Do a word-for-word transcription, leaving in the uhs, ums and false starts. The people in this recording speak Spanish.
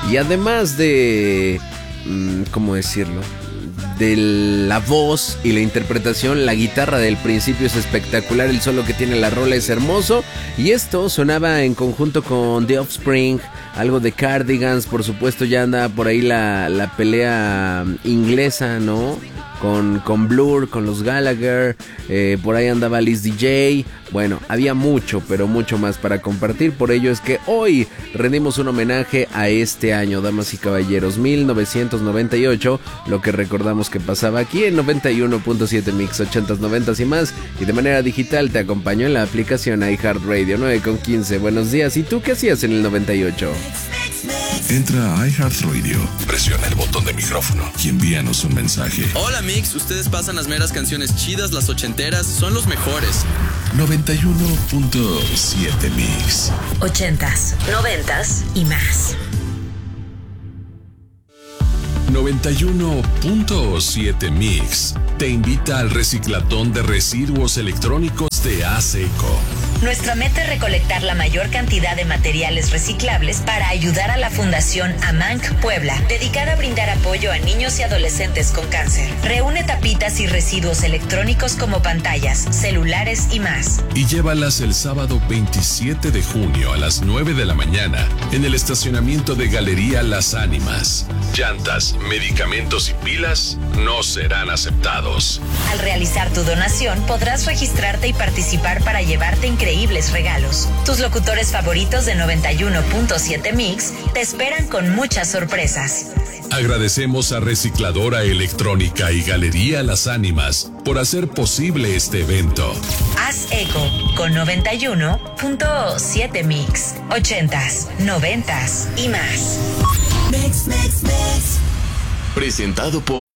Y además de, ¿cómo decirlo?, de la voz y la interpretación, la guitarra del principio es espectacular, el solo que tiene la rola es hermoso, y esto sonaba en conjunto con The Offspring, algo de Cardigans, por supuesto ya anda por ahí la, la pelea inglesa, ¿no? Con, con Blur, con los Gallagher, eh, por ahí andaba Liz D J. Bueno, había mucho, pero mucho más para compartir. Por ello es que hoy rendimos un homenaje a este año, damas y caballeros, mil novecientos noventa y ocho. Lo que recordamos que pasaba aquí en noventa y uno punto siete Mix, ochentas, noventas y más. Y de manera digital te acompaño en la aplicación iHeartRadio. Nueve con quince, buenos días. ¿Y tú qué hacías en el noventa y ocho? Entra a iHeartRadio, presiona el botón de micrófono y envíanos un mensaje. Hola Mix, ustedes pasan las meras canciones chidas, las ochenteras, son los mejores. noventa y uno punto siete Mix. Ochentas, noventas y más. noventa y uno punto siete Mix te invita al reciclatón de residuos electrónicos de ASECO. Nuestra meta es recolectar la mayor cantidad de materiales reciclables para ayudar a la Fundación AMANC Puebla, dedicada a brindar apoyo a niños y adolescentes con cáncer. Reúne tapitas y residuos electrónicos como pantallas, celulares y más. Y llévalas el sábado veintisiete de junio a las nueve de la mañana en el estacionamiento de Galería Las Ánimas. Llantas, medicamentos y pilas no serán aceptados. Al realizar tu donación podrás registrarte y participar para llevarte increíbles regalos. Tus locutores favoritos de noventa y uno punto siete Mix te esperan con muchas sorpresas. Agradecemos a Recicladora Electrónica y Galería Las Ánimas por hacer posible este evento. Haz eco con noventa y uno punto siete Mix. Ochentas, noventas y más. Mix, mix, mix. Presentado por